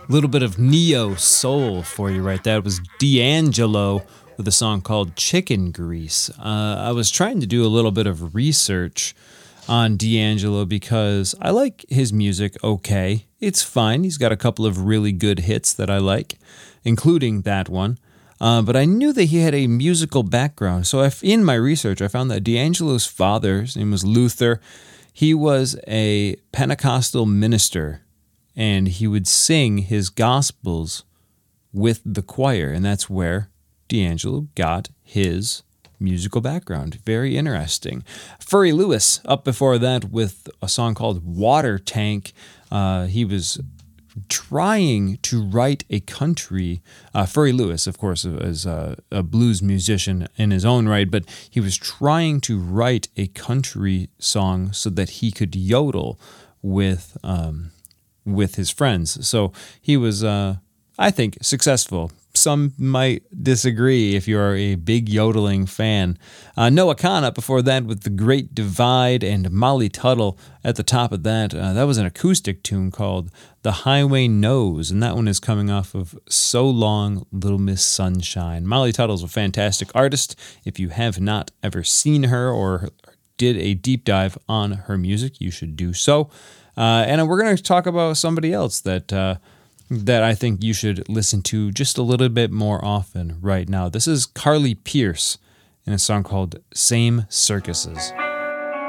A little bit of neo soul for you right there. It was D'Angelo with a song called Chicken Grease. I was trying to do a little bit of research on D'Angelo because I like his music okay. It's fine. He's got a couple of really good hits that I like, including that one. But I knew that he had a musical background. So in my research, I found that D'Angelo's father, his name was Luther, he was a Pentecostal minister, and he would sing his gospels with the choir, and that's where D'Angelo got his musical background. Very interesting. Furry Lewis, up before that with a song called Water Tank. He was trying to write a country. Furry Lewis, of course, is a blues musician in his own right, but he was trying to write a country song so that he could yodel with his friends. So he was, I think, successful. Some might disagree if you're a big yodeling fan. Noah Kahn before that with The Great Divide, and Molly Tuttle at the top of that. That was an acoustic tune called The Highway Knows, and that one is coming off of So Long, Little Miss Sunshine. Molly Tuttle's a fantastic artist. If you have not ever seen her or did a deep dive on her music, you should do so. And we're going to talk about somebody else that I think you should listen to just a little bit more often right now. This is Carly Pearce in a song called Same Circuses.